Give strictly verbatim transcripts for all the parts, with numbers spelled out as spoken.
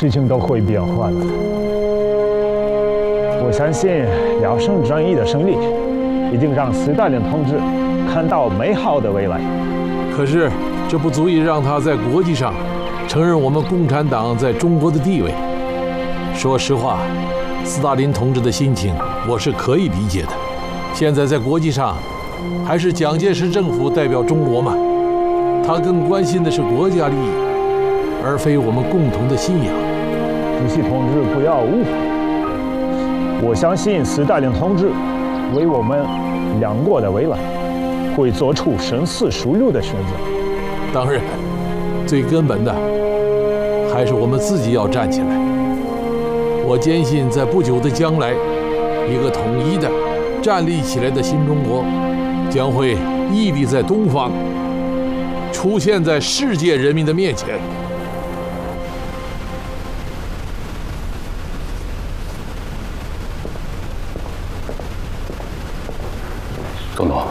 事情都会变化的。我相信辽沈战役的胜利，一定让斯大林同志看到美好的未来。 可是，这不足以让他在国际上承认我们共产党在中国的地位。说实话，斯大林同志的心情我是可以理解的。现在在国际上，还是蒋介石政府代表中国嘛，他更关心的是国家利益，而非我们共同的信仰。 主席同志不要误会，我相信斯大林同志为我们两国的未来会做出深思熟虑的选择。 当然，最根本的还是我们自己要站起来。我坚信，在不久的将来，一个统一的、站立起来的新中国将会屹立在东方，出现在世界人民的面前。 总统，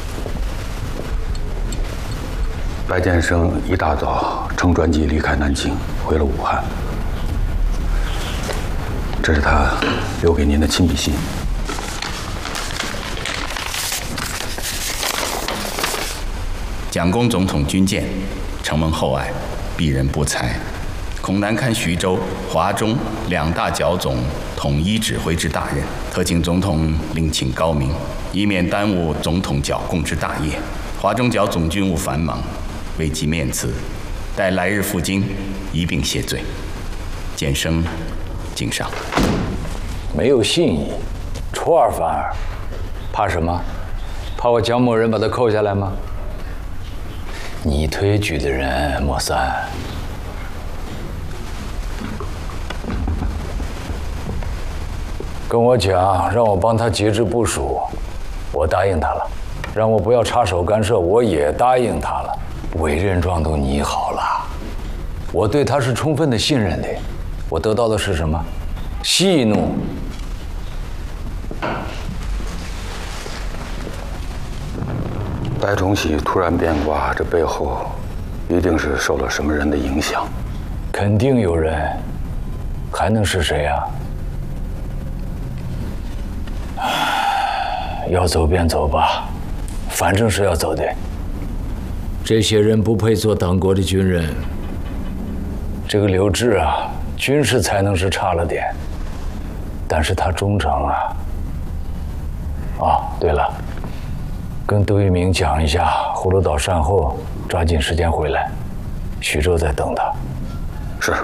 白建生一大早乘专机离开南京，回了武汉。这是他留给您的亲笔信。 蒋公总统军舰，承蒙厚爱，鄙人不才，恐难堪徐州、华中两大剿总统一指挥之大任，特请总统另请高明，以免耽误总统剿共之大业。华中剿总军务繁忙，未及面辞，待来日赴京，一并谢罪。简生敬上。 没有信义，出尔反尔，怕什么？怕我蒋某人把他扣下来吗？你推举的人，莫三，跟我讲，让我帮他节制部署，我答应他了；让我不要插手干涉，我也答应他了。委任状都拟好了，我对他是充分的信任的。我得到的是什么？戏弄。 白崇禧突然变卦，这背后一定是受了什么人的影响。 肯定有人，还能是谁啊？要走便走吧，反正是要走的。这些人不配做党国的军人。这个刘志啊，军事才能是差了点，但是他忠诚啊。哦，对了，跟杜聿明讲一下，葫芦岛善后，抓紧时间回来。徐州在等他。 是。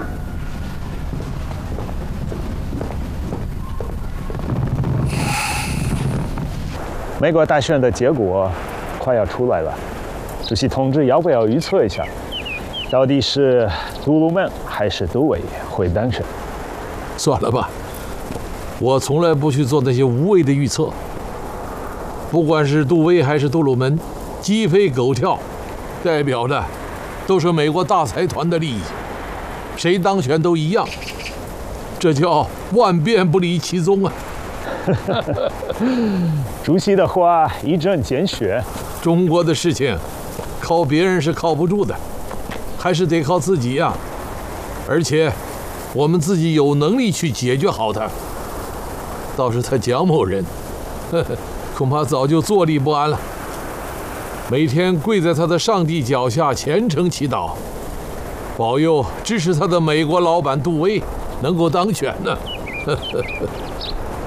美国大选的结果快要出来了，主席同志要不要预测一下，到底是杜鲁门还是杜威会当选？ 算了吧，我从来不去做那些无谓的预测。不管是杜威还是杜鲁门，鸡飞狗跳，代表的都是美国大财团的利益，谁当选都一样，这叫万变不离其宗啊！ 主席的话一针见血。 中国的事情，靠别人是靠不住的，还是得靠自己呀。而且，我们自己有能力去解决好它。倒是他蒋某人，呵呵，恐怕早就坐立不安了，每天跪在他的上帝脚下虔诚祈祷，保佑支持他的美国老板杜威能够当选呢。呵呵呵